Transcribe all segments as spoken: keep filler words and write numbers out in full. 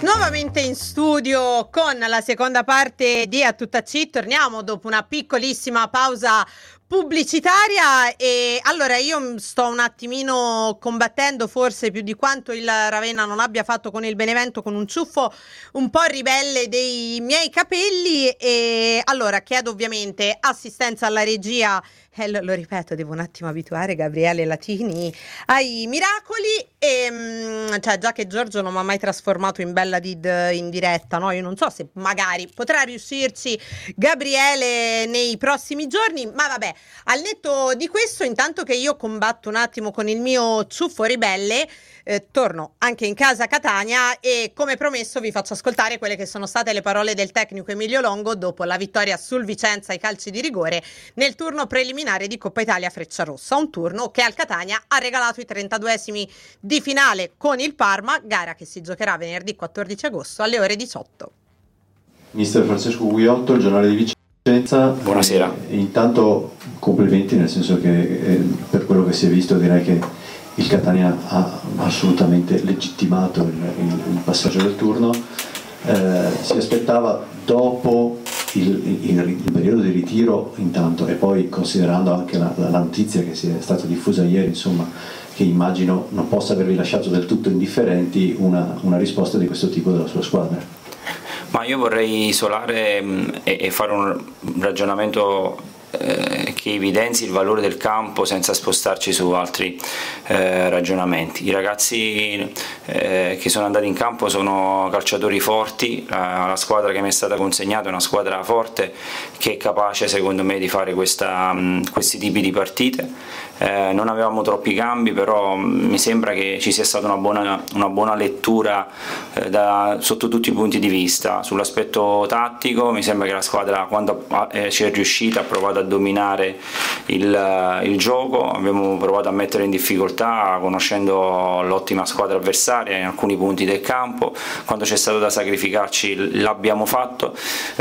Nuovamente in studio con la seconda parte di A Tutta C. Torniamo dopo una piccolissima pausa pubblicitaria e allora io sto un attimino combattendo forse più di quanto il Ravenna non abbia fatto con il Benevento, con un ciuffo un po' ribelle dei miei capelli e allora chiedo ovviamente assistenza alla regia. Eh, lo, lo ripeto, devo un attimo abituare Gabriele Latini ai miracoli e mh, cioè già che Giorgio non mi ha mai trasformato in Bella Did in diretta, no? Io non so se magari potrà riuscirci Gabriele nei prossimi giorni, ma vabbè, al netto di questo, intanto che io combatto un attimo con il mio ciuffo ribelle, eh, torno anche in casa Catania e come promesso vi faccio ascoltare quelle che sono state le parole del tecnico Emilio Longo dopo la vittoria sul Vicenza ai calci di rigore nel turno preliminare di Coppa Italia Frecciarossa, un turno che al Catania ha regalato i trentaduesimi di finale con il Parma, gara che si giocherà venerdì quattordici agosto alle ore diciotto. Mister Francesco Guiotto, il giornale di Vicenza. Buonasera. E, intanto complimenti, nel senso che eh, per quello che si è visto direi che il Catania ha assolutamente legittimato il, il, il passaggio del turno. Eh, si aspettava dopo il, il, il periodo di ritiro intanto e poi considerando anche la, la notizia che si è stata diffusa ieri, insomma, che immagino non possa avervi lasciato del tutto indifferenti, una, una risposta di questo tipo della sua squadra. Ma io vorrei isolare mh, e, e fare un ragionamento eh, che evidenzi il valore del campo senza spostarci su altri eh, ragionamenti. I ragazzi eh, che sono andati in campo sono calciatori forti, la, la squadra che mi è stata consegnata è una squadra forte che è capace secondo me di fare questa, mh, questi tipi di partite. Eh, non avevamo troppi cambi, però mi sembra che ci sia stata una buona, una buona lettura eh, da, sotto tutti i punti di vista. Sull'aspetto tattico mi sembra che la squadra, quando eh, ci è riuscita, ha provato a dominare il, il gioco, abbiamo provato a mettere in difficoltà conoscendo l'ottima squadra avversaria in alcuni punti del campo, quando c'è stato da sacrificarci l'abbiamo fatto.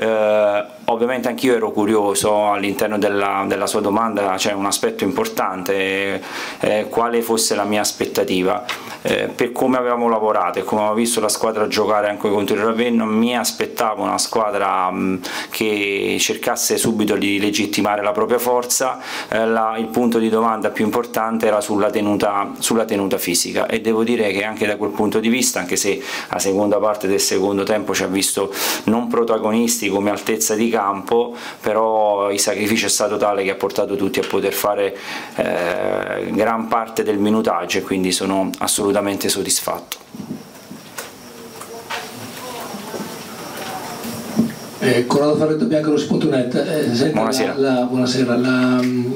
Eh, ovviamente anch'io ero curioso, all'interno della, della sua domanda c'è un aspetto importante, Eh, quale fosse la mia aspettativa eh, per come avevamo lavorato e come avevo visto la squadra giocare anche contro il Ravenna. Mi aspettavo una squadra mh, che cercasse subito di legittimare la propria forza. eh, la, il punto di domanda più importante era sulla tenuta, sulla tenuta fisica e devo dire che anche da quel punto di vista, anche se la seconda parte del secondo tempo ci ha visto non protagonisti come altezza di campo, però il sacrificio è stato tale che ha portato tutti a poter fare eh, gran parte del minutaggio e quindi sono assolutamente soddisfatto. Eh, Corrado Ferretto, Biancorossi punto net. Eh, buonasera. La, la, buonasera. La,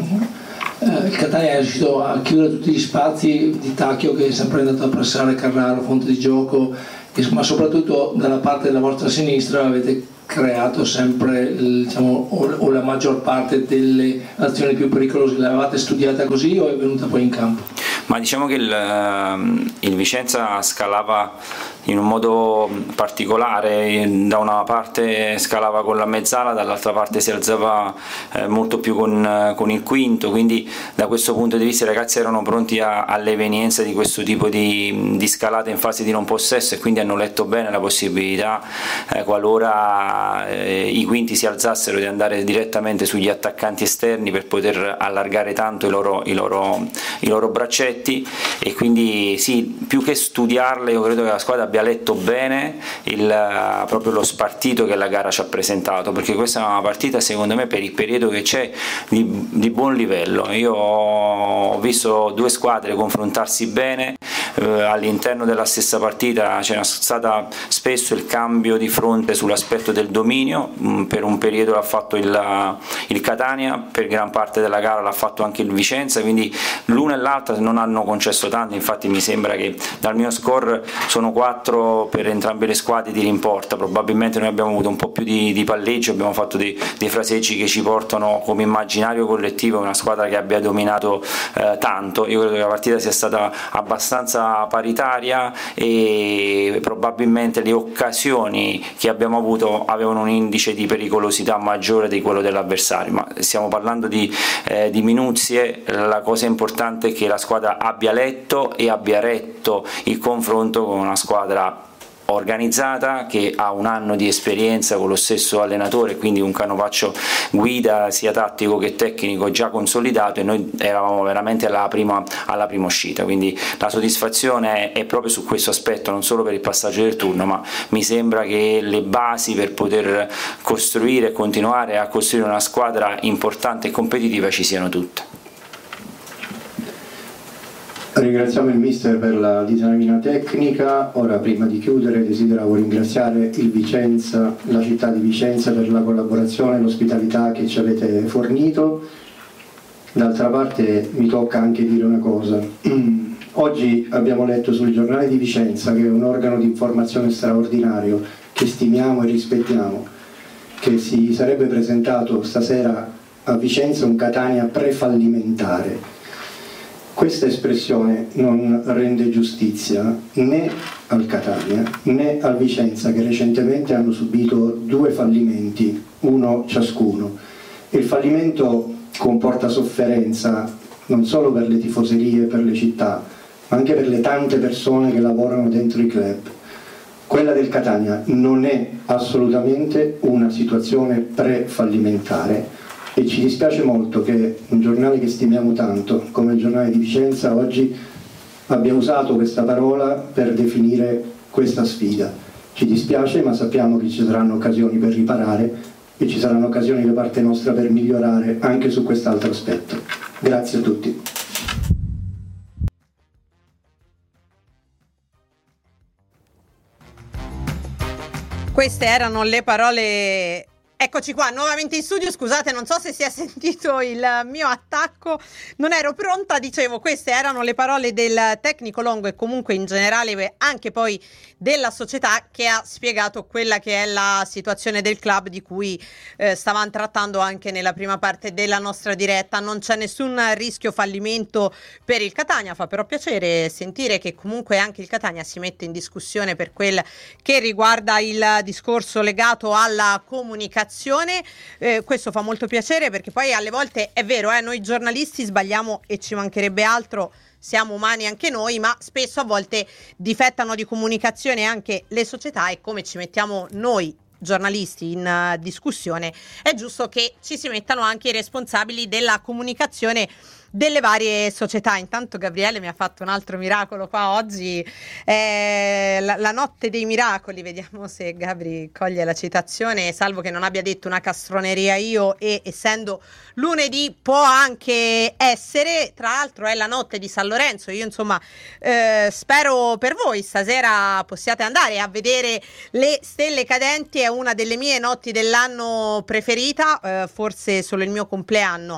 eh, il Catania è riuscito a chiudere tutti gli spazi di Tacchio, che è sempre andato a pressare Carraro, fonte di gioco, e, ma soprattutto dalla parte della vostra sinistra avete creato sempre, diciamo, o, o la maggior parte delle azioni più pericolose. L'avevate studiata così o è venuta poi in campo? Ma diciamo che il, il Vicenza scalava in un modo particolare, da una parte scalava con la mezzala, dall'altra parte si alzava eh, molto più con, con il quinto, quindi da questo punto di vista i ragazzi erano pronti a, all'evenienza di questo tipo di, di scalata in fase di non possesso e quindi hanno letto bene la possibilità, eh, qualora eh, i quinti si alzassero, di andare direttamente sugli attaccanti esterni per poter allargare tanto i loro, i loro, i loro braccetti. E quindi sì, più che studiarle, io credo che la squadra abbia letto bene il, proprio lo spartito che la gara ci ha presentato, perché questa è una partita secondo me per il periodo che c'è di, di buon livello. Io ho visto due squadre confrontarsi bene, eh, all'interno della stessa partita c'era stato spesso il cambio di fronte sull'aspetto del dominio. Per un periodo l'ha fatto il, il Catania, per gran parte della gara l'ha fatto anche il Vicenza, quindi l'una e l'altra non hanno concesso tanto. Infatti mi sembra che dal mio score sono quattro per entrambe le squadre di rimporta. Probabilmente noi abbiamo avuto un po' più di, di palleggio, abbiamo fatto dei, dei fraseggi che ci portano come immaginario collettivo una squadra che abbia dominato eh, tanto. Io credo che la partita sia stata abbastanza paritaria e probabilmente le occasioni che abbiamo avuto avevano un indice di pericolosità maggiore di quello dell'avversario, ma stiamo parlando di, eh, di minuzie. La cosa importante è che la squadra abbia letto e abbia retto il confronto con una squadra organizzata, che ha un anno di esperienza con lo stesso allenatore, quindi un canovaccio guida sia tattico che tecnico già consolidato, e noi eravamo veramente alla prima, alla prima uscita, quindi la soddisfazione è, è proprio su questo aspetto, non solo per il passaggio del turno, ma mi sembra che le basi per poter costruire e continuare a costruire una squadra importante e competitiva ci siano tutte. Ringraziamo il mister per la disamina tecnica. Ora, prima di chiudere, desideravo ringraziare il Vicenza, la città di Vicenza, per la collaborazione e l'ospitalità che ci avete fornito. D'altra parte mi tocca anche dire una cosa. Oggi abbiamo letto sul giornale di Vicenza, che è un organo di informazione straordinario che stimiamo e rispettiamo, che si sarebbe presentato stasera a Vicenza un Catania prefallimentare. Questa espressione non rende giustizia né al Catania né al Vicenza, che recentemente hanno subito due fallimenti, uno ciascuno. Il fallimento comporta sofferenza non solo per le tifoserie e per le città, ma anche per le tante persone che lavorano dentro i club. Quella del Catania non è assolutamente una situazione pre-fallimentare, e ci dispiace molto che un giornale che stimiamo tanto come il giornale di Vicenza oggi abbia usato questa parola per definire questa sfida. Ci dispiace, ma sappiamo che ci saranno occasioni per riparare e ci saranno occasioni da parte nostra per migliorare anche su quest'altro aspetto. Grazie a tutti. Queste erano le parole. Eccoci qua, nuovamente in studio. Scusate, non so se si è sentito il mio attacco, non ero pronta. Dicevo, queste erano le parole del tecnico Longo e comunque in generale anche poi della società, che ha spiegato quella che è la situazione del club, di cui eh, stavamo trattando anche nella prima parte della nostra diretta. Non c'è nessun rischio fallimento per il Catania. Fa però piacere sentire che comunque anche il Catania si mette in discussione per quel che riguarda il discorso legato alla comunicazione. Eh, questo fa molto piacere, perché poi alle volte è vero, eh, noi giornalisti sbagliamo e ci mancherebbe altro, siamo umani anche noi, ma spesso a volte difettano di comunicazione anche le società, e come ci mettiamo noi giornalisti in uh, discussione, è giusto che ci si mettano anche i responsabili della comunicazione delle varie società. Intanto Gabriele mi ha fatto un altro miracolo qua oggi, eh, la, la notte dei miracoli. Vediamo se Gabri coglie la citazione, salvo che non abbia detto una castroneria io, e essendo lunedì può anche essere. Tra l'altro è la notte di San Lorenzo. Io insomma eh, spero per voi stasera possiate andare a vedere le stelle cadenti. È una delle mie notti dell'anno preferita, eh, forse solo il mio compleanno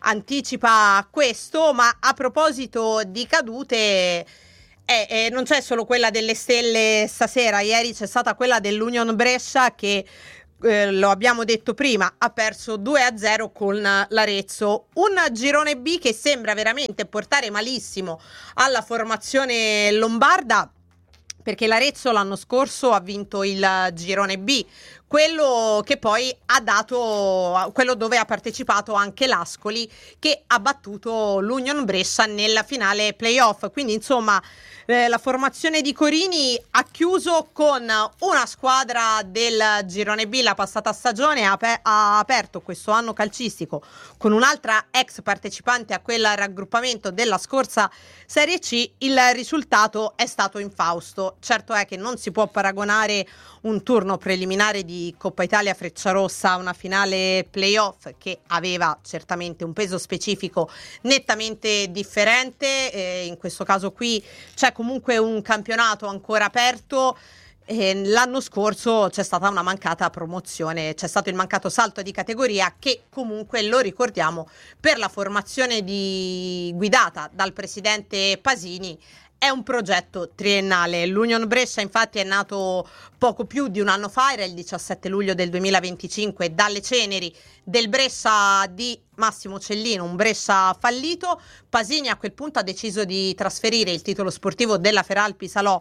anticipa questo. Ma a proposito di cadute, eh, eh, non c'è solo quella delle stelle stasera. Ieri c'è stata quella dell'Union Brescia che, eh, lo abbiamo detto prima, ha perso due a zero con l'Arezzo. Un girone B che sembra veramente portare malissimo alla formazione lombarda, perché l'Arezzo l'anno scorso ha vinto il girone B, quello che poi ha dato, quello dove ha partecipato anche l'Ascoli, che ha battuto l'Union Brescia nella finale playoff. Quindi insomma eh, la formazione di Corini ha chiuso con una squadra del girone B la passata stagione, ha, aper- ha aperto questo anno calcistico con un'altra ex partecipante a quel raggruppamento della scorsa Serie C. Il risultato è stato infausto. Certo è che non si può paragonare un turno preliminare di Coppa Italia Frecciarossa a una finale playoff, che aveva certamente un peso specifico nettamente differente. Eh, in questo caso qui c'è comunque un campionato ancora aperto. Eh, l'anno scorso c'è stata una mancata promozione, c'è stato il mancato salto di categoria, che comunque, lo ricordiamo, per la formazione di, guidata dal presidente Pasini, è un progetto triennale. L'Union Brescia infatti è nato poco più di un anno fa, era il diciassette luglio del duemilaventicinque, dalle ceneri del Brescia di Massimo Cellino, un Brescia fallito. Pasini a quel punto ha deciso di trasferire il titolo sportivo della Feralpi Salò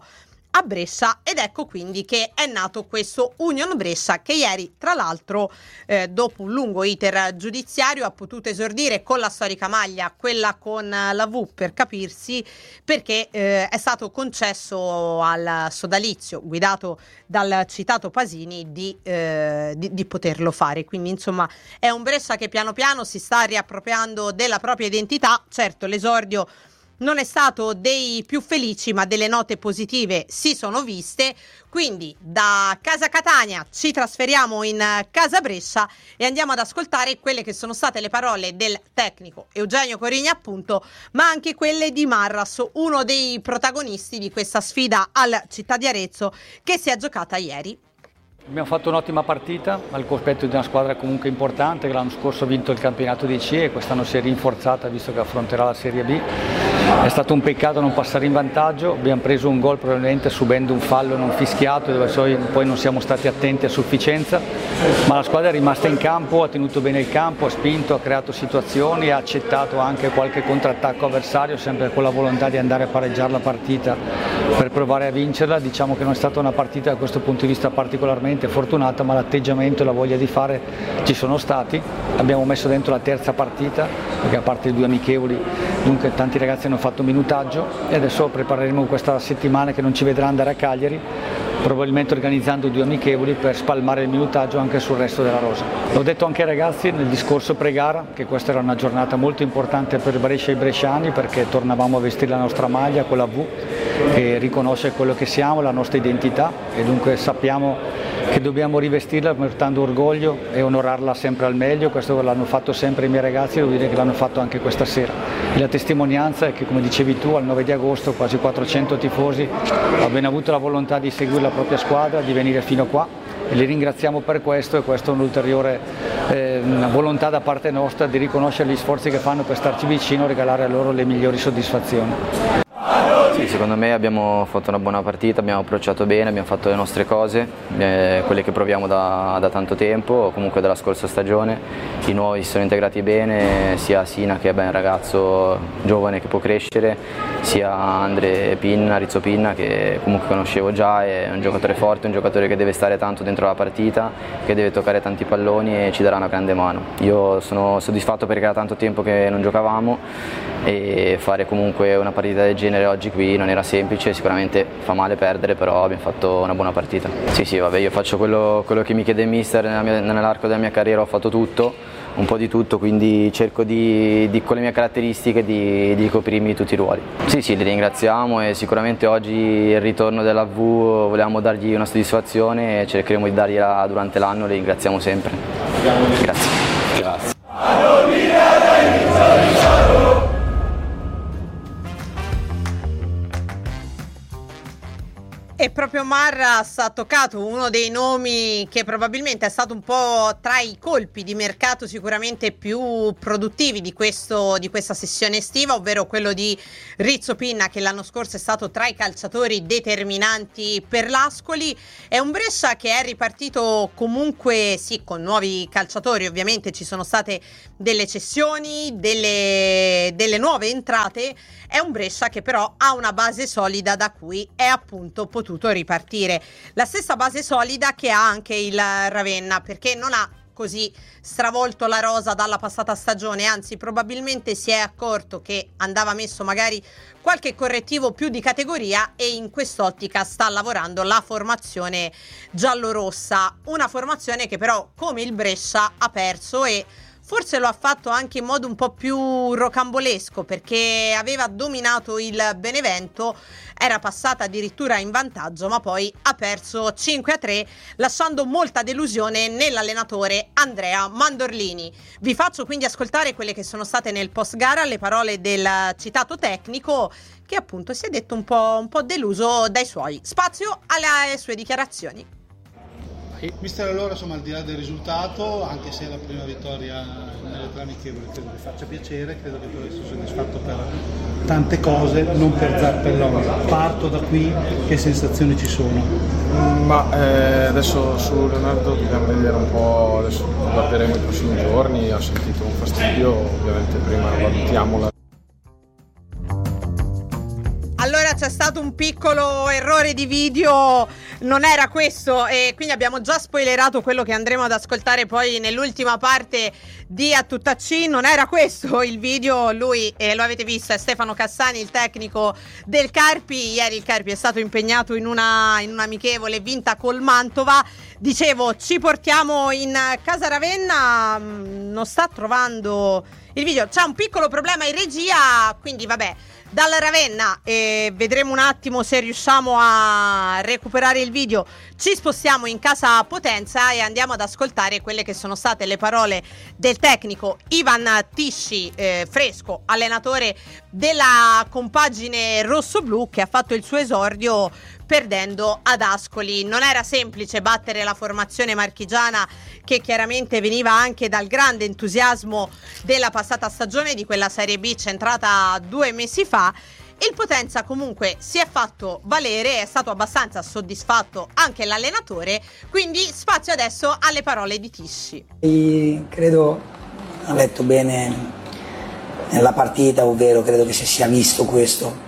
a Brescia, ed ecco quindi che è nato questo Union Brescia, che ieri tra l'altro eh, dopo un lungo iter giudiziario ha potuto esordire con la storica maglia, quella con la V per capirsi, perché eh, è stato concesso al sodalizio guidato dal citato Pasini di, eh, di, di poterlo fare. Quindi insomma è un Brescia che piano piano si sta riappropriando della propria identità. Certo, l'esordio non è stato dei più felici, ma delle note positive si sono viste. Quindi da Casa Catania ci trasferiamo in Casa Brescia e andiamo ad ascoltare quelle che sono state le parole del tecnico Eugenio Corigna, appunto, ma anche quelle di Marras, uno dei protagonisti di questa sfida al Città di Arezzo che si è giocata ieri. Abbiamo fatto un'ottima partita al cospetto di una squadra comunque importante che l'anno scorso ha vinto il campionato di C e quest'anno si è rinforzata visto che affronterà la Serie B. È stato un peccato non passare in vantaggio, abbiamo preso un gol probabilmente subendo un fallo non fischiato dove poi non siamo stati attenti a sufficienza, ma la squadra è rimasta in campo, ha tenuto bene il campo, ha spinto, ha creato situazioni, ha accettato anche qualche contrattacco avversario sempre con la volontà di andare a pareggiare la partita per provare a vincerla. Diciamo che non è stata una partita da questo punto di vista particolarmente fortunata, ma l'atteggiamento e la voglia di fare ci sono stati. Abbiamo messo dentro la terza partita perché a parte i due amichevoli dunque tanti ragazzi hanno fatto minutaggio e adesso prepareremo questa settimana che non ci vedrà andare a Cagliari, probabilmente organizzando due amichevoli per spalmare il minutaggio anche sul resto della rosa. L'ho detto anche ai ragazzi nel discorso pre-gara che questa era una giornata molto importante per Brescia e i bresciani perché tornavamo a vestire la nostra maglia con la V che riconosce quello che siamo, la nostra identità e dunque sappiamo che dobbiamo rivestirla portando orgoglio e onorarla sempre al meglio. Questo l'hanno fatto sempre i miei ragazzi e devo dire che l'hanno fatto anche questa sera. E la testimonianza è che, come dicevi tu, al nove di agosto quasi quattrocento tifosi abbiano avuto la volontà di seguire la propria squadra, di venire fino qua e li ringraziamo per questo e questo è un'ulteriore eh, volontà da parte nostra di riconoscere gli sforzi che fanno per starci vicino e regalare a loro le migliori soddisfazioni. Sì, secondo me abbiamo fatto una buona partita, abbiamo approcciato bene, abbiamo fatto le nostre cose, eh, quelle che proviamo da, da tanto tempo, comunque dalla scorsa stagione. I nuovi si sono integrati bene, sia Sina che è un ragazzo giovane che può crescere, sia Andre Pinna, Rizzo Pinna che comunque conoscevo già, è un giocatore forte, un giocatore che deve stare tanto dentro la partita, che deve toccare tanti palloni e ci darà una grande mano. Io sono soddisfatto perché era tanto tempo che non giocavamo e fare comunque una partita del genere oggi qui non era semplice, sicuramente fa male perdere, però abbiamo fatto una buona partita. Sì, sì, vabbè, io faccio quello, quello che mi chiede il mister, nell'arco della mia carriera ho fatto tutto, un po' di tutto, quindi cerco di, di con le mie caratteristiche di, di coprirmi tutti i ruoli. Sì, sì, li ringraziamo e sicuramente oggi il ritorno della V volevamo dargli una soddisfazione e cercheremo di dargliela durante l'anno, li ringraziamo sempre. Grazie. Grazie. E proprio Marras ha toccato uno dei nomi che probabilmente è stato un po' tra i colpi di mercato sicuramente più produttivi di, questo, di questa sessione estiva, ovvero quello di Rizzo Pinna, che l'anno scorso è stato tra i calciatori determinanti per l'Ascoli. È un Brescia che è ripartito comunque sì con nuovi calciatori, ovviamente ci sono state delle cessioni, delle, delle nuove entrate. È un Brescia che però ha una base solida da cui è appunto potuto ripartire. La stessa base solida che ha anche il Ravenna, perché non ha così stravolto la rosa dalla passata stagione, anzi probabilmente si è accorto che andava messo magari qualche correttivo più di categoria e in quest'ottica sta lavorando la formazione giallorossa, una formazione che però come il Brescia ha perso e forse lo ha fatto anche in modo un po' più rocambolesco perché aveva dominato il Benevento, era passata addirittura in vantaggio ma poi ha perso cinque a tre lasciando molta delusione nell'allenatore Andrea Mandorlini. Vi faccio quindi ascoltare quelle che sono state nel post gara le parole del citato tecnico che appunto si è detto un po', un po' deluso dai suoi. Spazio alle sue dichiarazioni. Mister, allora insomma al di là del risultato, anche se è la prima vittoria nelle tre amichevoli, credo che faccia piacere, credo che tu sia soddisfatto per tante cose, non per Zappellone. Parto da qui, che sensazioni ci sono? Ma eh, adesso su Leonardo dobbiamo vedere un po', adesso guarderemo i prossimi giorni, ha sentito un fastidio, ovviamente prima valutiamola. Allora c'è stato stato un piccolo errore di video, non era questo, e quindi abbiamo già spoilerato quello che andremo ad ascoltare poi nell'ultima parte di A Tutta C. Non era questo il video, lui, eh, lo avete visto, è Stefano Cassani, il tecnico del Carpi. Ieri il Carpi è stato impegnato in una in un'amichevole vinta col Mantova. Dicevo, ci portiamo in casa Ravenna, non sta trovando il video, c'è un piccolo problema in regia, quindi vabbè, dalla Ravenna eh, vedremo un attimo se riusciamo a recuperare il video. Ci spostiamo in casa Potenza e andiamo ad ascoltare quelle che sono state le parole del tecnico Ivan Tisci, eh, fresco, allenatore della compagine rossoblù, che ha fatto il suo esordio perdendo ad Ascoli. Non era semplice battere la formazione marchigiana, che chiaramente veniva anche dal grande entusiasmo della passata stagione, di quella Serie B centrata due mesi fa. Il Potenza comunque si è fatto valere, è stato abbastanza soddisfatto anche l'allenatore, quindi spazio adesso alle parole di Tisci. Credo ha letto bene nella partita, ovvero credo che si sia visto questo.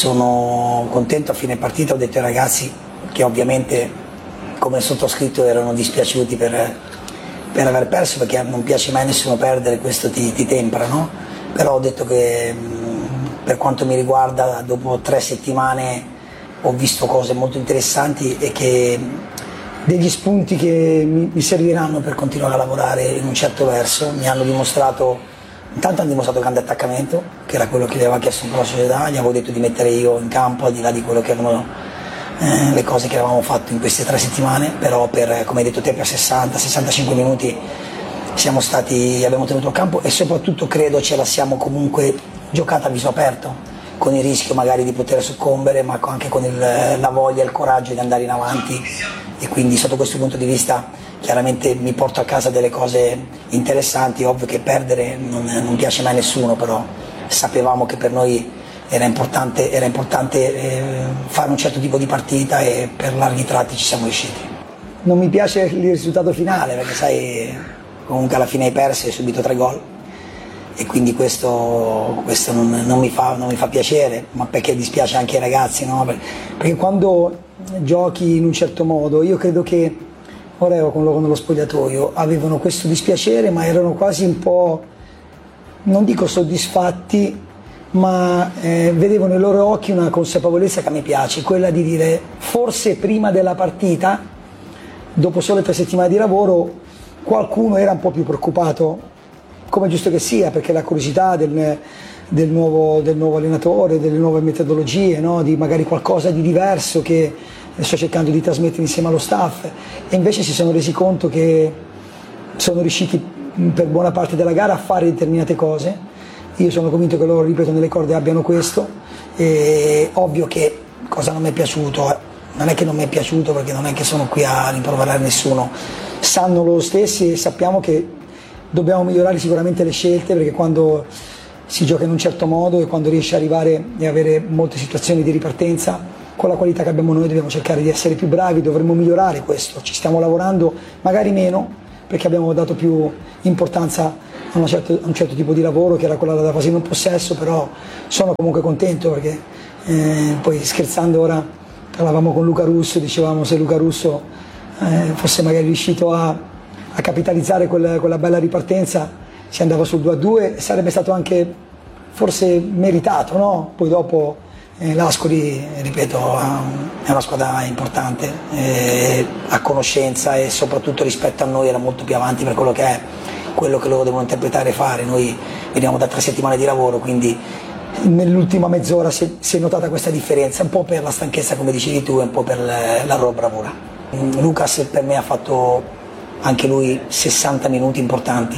Sono contento, a fine partita ho detto ai ragazzi che ovviamente come sottoscritto erano dispiaciuti per, per aver perso, perché non piace mai a nessuno perdere, questo ti, ti tempra, no? Però ho detto che per quanto mi riguarda dopo tre settimane ho visto cose molto interessanti e che degli spunti che mi, mi serviranno per continuare a lavorare in un certo verso. Mi hanno dimostrato, intanto hanno dimostrato grande attaccamento, che era quello che gli aveva chiesto un po' la società. Gli avevo detto di mettere io in campo, al di là di quello che avevano eh, le cose che avevamo fatto in queste tre settimane, però per, come hai detto te, per sessanta sessantacinque minuti siamo stati, abbiamo tenuto il campo e soprattutto credo ce la siamo comunque giocata a viso aperto, con il rischio magari di poter soccombere, ma anche con il, la voglia e il coraggio di andare in avanti, e quindi sotto questo punto di vista chiaramente mi porto a casa delle cose interessanti. Ovvio che perdere non, non piace mai a nessuno, però sapevamo che per noi era importante, era importante eh, fare un certo tipo di partita e per larghi tratti ci siamo riusciti. Non mi piace il risultato finale, perché sai, comunque alla fine hai perso e hai subito tre gol, e quindi questo, questo non, non, mi fa, non mi fa piacere, ma perché dispiace anche ai ragazzi, no? Perché quando giochi in un certo modo, io credo che ora ero con loro nello spogliatoio, avevano questo dispiacere, ma erano quasi un po', non dico soddisfatti, ma eh, vedevo nei loro occhi una consapevolezza che a me piace, quella di dire forse prima della partita, dopo sole tre settimane di lavoro, qualcuno era un po' più preoccupato, come è giusto che sia, perché la curiosità del, del, nuovo, del nuovo allenatore, delle nuove metodologie, no? Di magari qualcosa di diverso che sto cercando di trasmettere insieme allo staff, e invece si sono resi conto che sono riusciti per buona parte della gara a fare determinate cose. Io sono convinto che loro, ripeto, nelle corde abbiano questo, e ovvio che cosa non mi è piaciuto, non è che non mi è piaciuto perché non è che sono qui a rimproverare nessuno, sanno loro stessi e sappiamo che dobbiamo migliorare sicuramente le scelte, perché quando si gioca in un certo modo e quando riesce ad arrivare e avere molte situazioni di ripartenza, con la qualità che abbiamo noi dobbiamo cercare di essere più bravi, dovremmo migliorare questo, ci stiamo lavorando, magari meno, perché abbiamo dato più importanza a, una certo, a un certo tipo di lavoro che era quella della fase in un possesso, però sono comunque contento perché eh, poi scherzando ora parlavamo con Luca Russo, dicevamo se Luca Russo eh, fosse magari riuscito a a capitalizzare quella, quella bella ripartenza, si andava sul due a due, sarebbe stato anche forse meritato, no? Poi dopo eh, l'Ascoli, ripeto, è una squadra importante, eh, a conoscenza e soprattutto rispetto a noi era molto più avanti per quello che è, quello che loro devono interpretare e fare. Noi veniamo da tre settimane di lavoro, quindi nell'ultima mezz'ora si, si è notata questa differenza, un po' per la stanchezza come dicevi tu e un po' per la, la loro bravura. Lucas per me ha fatto anche lui sessanta minuti importanti,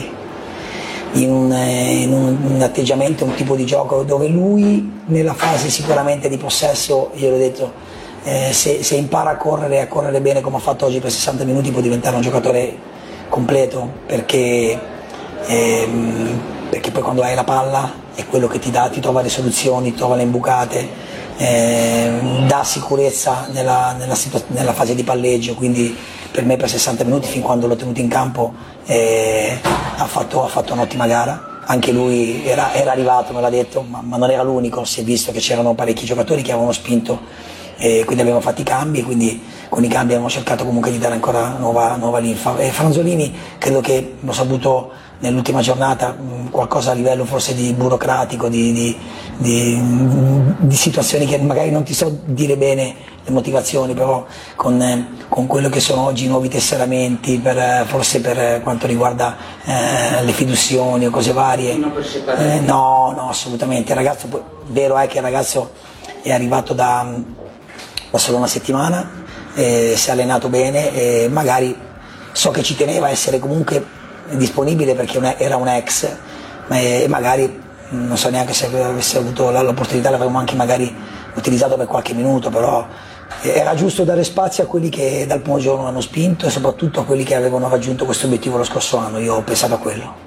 in un, in un, un atteggiamento, un tipo di gioco dove lui nella fase sicuramente di possesso, io l'ho detto, eh, se, se impara a correre e a correre bene come ha fatto oggi per sessanta minuti può diventare un giocatore completo, perché, ehm, perché poi quando hai la palla è quello che ti dà, ti trova le soluzioni, ti trova le imbucate, eh, dà sicurezza nella, nella, nella fase di palleggio, quindi per me per sessanta minuti, fin quando l'ho tenuto in campo, eh, ha, fatto, ha fatto un'ottima gara. anche lui era, era arrivato, me l'ha detto, ma, ma non era l'unico, si è visto che c'erano parecchi giocatori che avevano spinto, e quindi abbiamo fatto i cambi, quindi con i cambi abbiamo cercato comunque di dare ancora nuova, nuova linfa. E Franzolini credo che l'ho saputo nell'ultima giornata, mh, qualcosa a livello forse di burocratico, di, di, di, di situazioni che magari non ti so dire bene le motivazioni, però con, eh, con quello che sono oggi i nuovi tesseramenti, per, forse per quanto riguarda eh, le fiduzioni o cose varie, eh, no, no, assolutamente. Il ragazzo, vero è che il ragazzo è arrivato da, da solo una settimana, eh, si è allenato bene e magari so che ci teneva a essere comunque disponibile perché era un ex, e magari non so neanche se avesse avuto l'opportunità, l'avremmo anche magari utilizzato per qualche minuto, però era giusto dare spazio a quelli che dal primo giorno hanno spinto e soprattutto a quelli che avevano raggiunto questo obiettivo lo scorso anno. Io ho pensato a quello.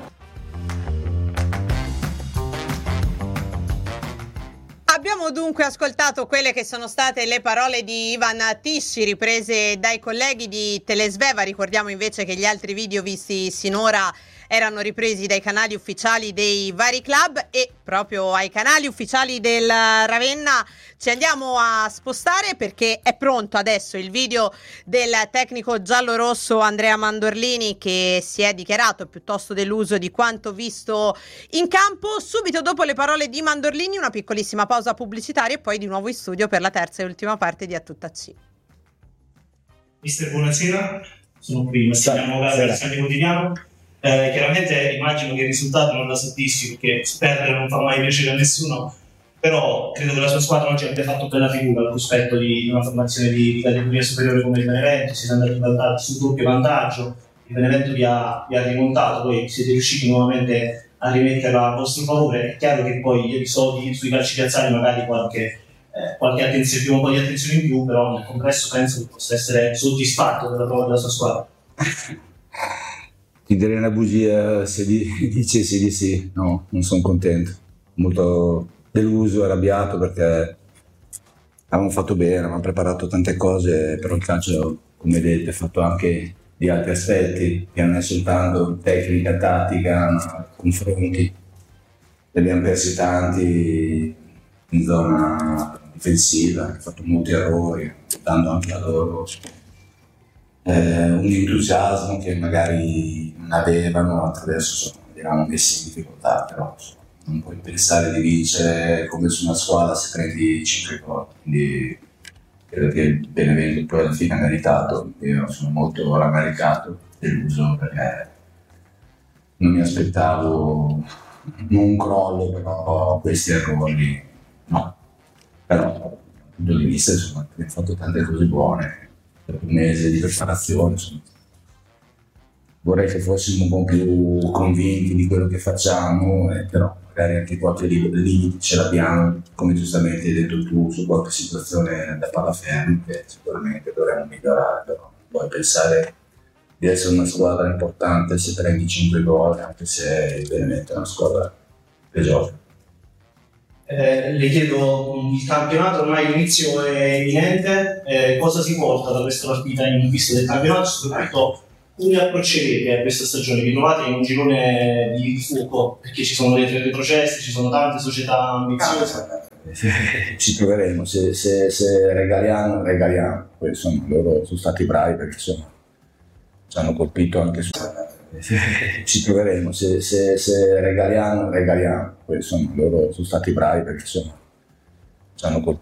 Abbiamo dunque ascoltato quelle che sono state le parole di Ivan Tisci riprese dai colleghi di Telesveva. Ricordiamo invece che gli altri video visti sinora erano ripresi dai canali ufficiali dei vari club, e proprio ai canali ufficiali del Ravenna ci andiamo a spostare perché è pronto adesso il video del tecnico giallorosso Andrea Mandorlini, che si è dichiarato piuttosto deluso di quanto visto in campo. Subito dopo le parole di Mandorlini una piccolissima pausa pubblicitaria e poi di nuovo in studio per la terza e ultima parte di A Tutta C. Mister, buonasera, sono qui, Massimiliano Gabriele, Sante Quotidiano. Eh, chiaramente immagino che il risultato non la soddisfi, perché perdere non fa mai piacere a nessuno, però credo che la sua squadra oggi abbia fatto bella figura al cospetto di una formazione di, di categoria superiore come il Benevento. Siete andati in vantaggio, sul doppio vantaggio, il Benevento vi ha, vi ha rimontato, poi siete riusciti nuovamente a rimetterla a vostro favore. È chiaro che poi gli episodi sui calci piazzali magari qualche, eh, qualche attenzione più, un po' di attenzione in più, però nel complesso penso che possa essere soddisfatto della prova della sua squadra. Ti direi una bugia se di, dicessi di sì, no, non sono contento, molto deluso, arrabbiato perché avevamo fatto bene, avevamo preparato tante cose, però il calcio, come vedete, è fatto anche di altri aspetti, che non è soltanto tecnica, tattica, ma confronti. Ne abbiamo persi tanti in zona difensiva, abbiamo fatto molti errori, dando anche a loro eh, un entusiasmo che magari non avevano, adesso sono diciamo, messi in difficoltà, però non puoi pensare di vincere come su una squadra se prendi cinque gol, quindi credo che il Benevento poi alla fine ha meritato. Io sono molto rammaricato, deluso, perché non mi aspettavo non un crollo, però questi errori no. Però dal punto di vista insomma, abbiamo fatto tante cose buone per un mese di preparazione, insomma. Vorrei che fossimo un po' più convinti di quello che facciamo, eh, però magari anche qualche limite ce l'abbiamo, come giustamente hai detto tu, su qualche situazione da palafermo che sicuramente dovremmo migliorare, però puoi pensare di essere una squadra importante se prendi cinque gol, anche se il Benevento è una squadra che gioca. Eh, le chiedo, il campionato ormai l'inizio è imminente, eh, cosa si porta da questa partita in vista del campionato, soprattutto come approccerete a questa stagione? Vi trovate in un girone di, di fuoco, perché ci sono dei retrocessi, ci sono tante società ambiziose? Ci troveremo, se, se, se regaliamo, regaliamo. Poi insomma loro sono stati bravi perché insomma ci hanno colpito anche su... Ci troveremo, se, se, se regaliamo, regaliamo. Poi insomma loro sono stati bravi perché insomma ci hanno colpito.